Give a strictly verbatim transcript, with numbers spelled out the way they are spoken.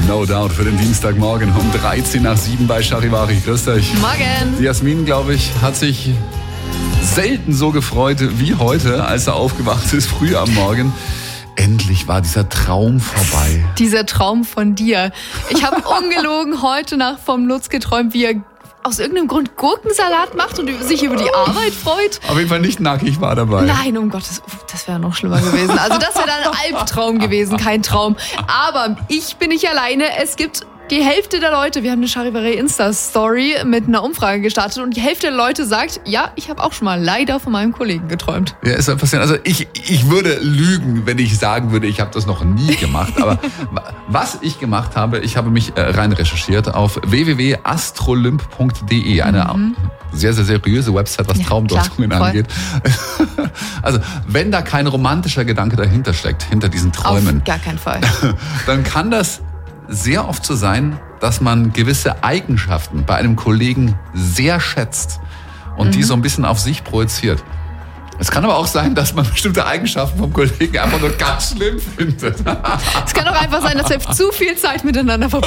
No Doubt für den Dienstagmorgen um dreizehn nach sieben bei Charivari. Grüß euch. Morgen. Die Jasmin, glaube ich, hat sich selten so gefreut wie heute, als er aufgewacht ist, früh am Morgen. Endlich war dieser Traum vorbei. Dieser Traum von dir. Ich habe ungelogen heute Nacht vom Lutz geträumt, wie er aus irgendeinem Grund Gurkensalat macht und sich über die Arbeit freut. Auf jeden Fall nicht nackig war dabei. Nein, um Gottes, das wäre noch schlimmer gewesen. Also das wäre dann ein Albtraum gewesen, kein Traum. Aber ich bin nicht alleine. Es gibt die Hälfte der Leute, wir haben eine Charivari Insta-Story mit einer Umfrage gestartet und die Hälfte der Leute sagt, ja, ich habe auch schon mal leider von meinem Kollegen geträumt. Ja, ist ja passiert. Also ich, ich würde lügen, wenn ich sagen würde, ich habe das noch nie gemacht. Aber was ich gemacht habe, ich habe mich rein recherchiert auf w w w punkt astrolymp punkt d e, eine mhm. sehr, sehr seriöse Website, was ja, Traumdeutungen klar, angeht. Also wenn da kein romantischer Gedanke dahinter steckt, hinter diesen Träumen. Auf gar keinen Fall. Dann kann das sehr oft so sein, dass man gewisse Eigenschaften bei einem Kollegen sehr schätzt und mhm. die so ein bisschen auf sich projiziert. Es kann aber auch sein, dass man bestimmte Eigenschaften vom Kollegen einfach nur ganz schlimm findet. Es kann auch einfach sein, dass wir zu viel Zeit miteinander verbringen.